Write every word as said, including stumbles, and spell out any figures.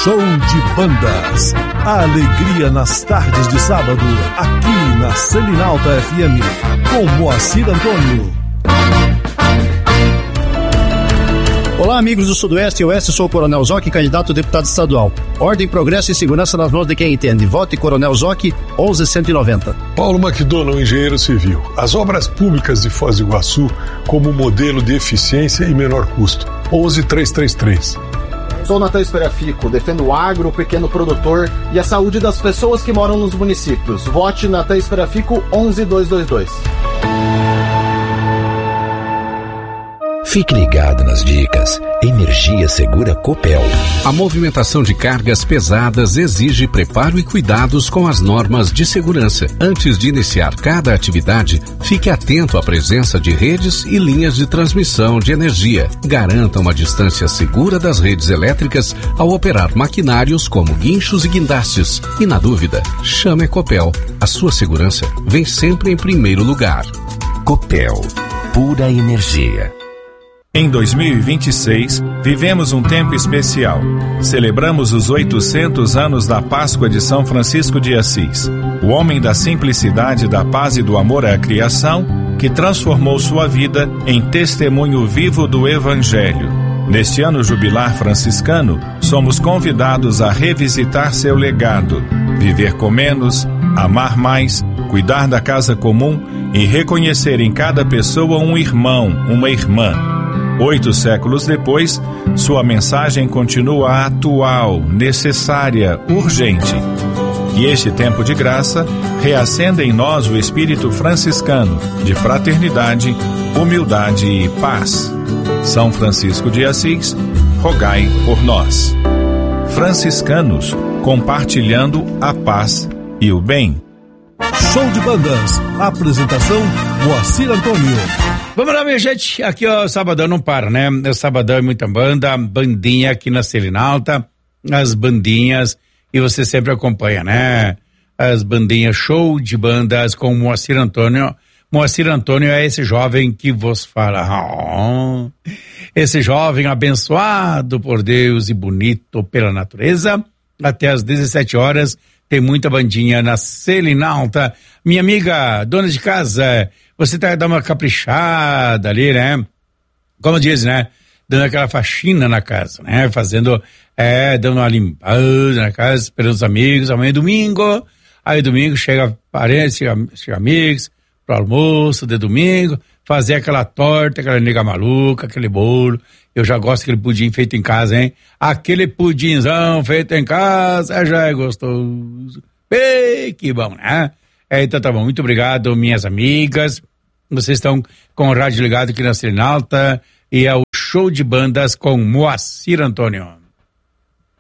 Show de Bandas. A alegria nas tardes de sábado, aqui na Selinalta F M, com Moacir Antônio. Olá, amigos do Sudoeste e Oeste, sou o Coronel Zoc, candidato a deputado estadual. Ordem, progresso e segurança nas mãos de quem entende. Vote Coronel Zoc, onze cento e noventa. Paulo McDonald, engenheiro civil. As obras públicas de Foz do Iguaçu como modelo de eficiência e menor custo. onze trezentos e trinta e três. Sou Natan Esperafico, defendo o agro, o pequeno produtor e a saúde das pessoas que moram nos municípios. Vote Natan Esperafico, onze dois dois dois. Fique ligado nas dicas. Energia Segura Copel. A movimentação de cargas pesadas exige preparo e cuidados com as normas de segurança. Antes de iniciar cada atividade, fique atento à presença de redes e linhas de transmissão de energia. Garanta uma distância segura das redes elétricas ao operar maquinários como guinchos e guindastes. E na dúvida, chame a Copel. A sua segurança vem sempre em primeiro lugar. Copel. Pura energia. Em dois mil e vinte e seis, vivemos um tempo especial. Celebramos os oitocentos anos da Páscoa de São Francisco de Assis, o homem da simplicidade, da paz e do amor à criação, que transformou sua vida em testemunho vivo do Evangelho. Neste ano jubilar franciscano, somos convidados a revisitar seu legado, viver com menos, amar mais, cuidar da casa comum e reconhecer em cada pessoa um irmão, uma irmã. Oito séculos depois, sua mensagem continua atual, necessária, urgente. E este tempo de graça reacenda em nós o espírito franciscano de fraternidade, humildade e paz. São Francisco de Assis, rogai por nós. Franciscanos, compartilhando a paz e o bem. Show de Bandas. Apresentação, Moacir Antônio. Vamos lá, minha gente, aqui ó, sabadão não para, né? Sabadão é muita banda, bandinha aqui na Selinalta, as bandinhas, e você sempre acompanha, né? As bandinhas, show de bandas com Moacir Antônio. Moacir Antônio é esse jovem que vos fala, oh, esse jovem abençoado por Deus e bonito pela natureza. Até às dezessete horas tem muita bandinha na Selinalta. Minha amiga, dona de casa, você tá dando uma caprichada ali, né? Como diz, né? Dando aquela faxina na casa, né? Fazendo, é, dando uma limpada na casa, esperando os amigos. Amanhã é domingo, aí domingo chega parentes, chega, chega amigos, pro almoço de domingo, fazer aquela torta, aquela nega maluca, aquele bolo. Eu já gosto daquele pudim feito em casa, hein? Aquele pudinzão feito em casa já é gostoso. Ei, que bom, né? É, então tá bom, muito obrigado, minhas amigas. Vocês estão com o rádio ligado aqui na Selinalta e é o Show de Bandas com Moacir Antônio.